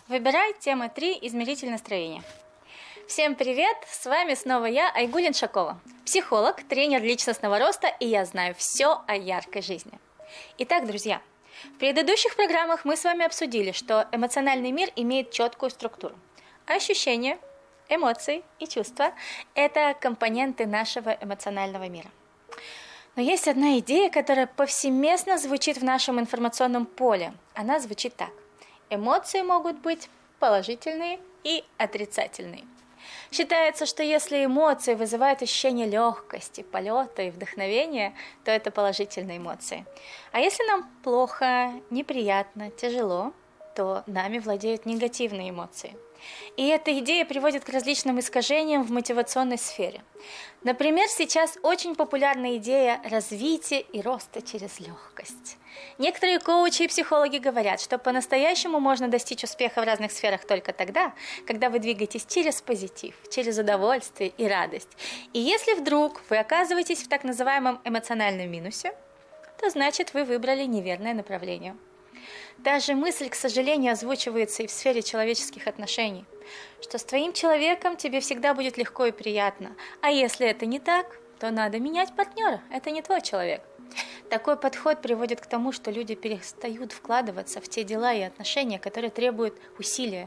Выбирай тема 3 «Измеритель настроения». Всем привет! С вами снова я, Айгуль Шакова, психолог, тренер личностного роста, и я знаю все о яркой жизни. Итак, друзья, в предыдущих программах мы с вами обсудили, что эмоциональный мир имеет четкую структуру. Ощущения, эмоции и чувства – это компоненты нашего эмоционального мира. Но есть одна идея, которая повсеместно звучит в нашем информационном поле. Она звучит так. Эмоции могут быть положительные и отрицательные. Считается, что если эмоции вызывают ощущение легкости, полета и вдохновения, то это положительные эмоции. А если нам плохо, неприятно, тяжело, то нами владеют негативные эмоции. И эта идея приводит к различным искажениям в мотивационной сфере. Например, сейчас очень популярна идея развития и роста через легкость. Некоторые коучи и психологи говорят, что по-настоящему можно достичь успеха в разных сферах только тогда, когда вы двигаетесь через позитив, через удовольствие и радость. И если вдруг вы оказываетесь в так называемом эмоциональном минусе, то значит вы выбрали неверное направление. Даже мысль, к сожалению, озвучивается и в сфере человеческих отношений, что с твоим человеком тебе всегда будет легко и приятно, а если это не так, то надо менять партнера, это не твой человек. Такой подход приводит к тому, что люди перестают вкладываться в те дела и отношения, которые требуют усилия,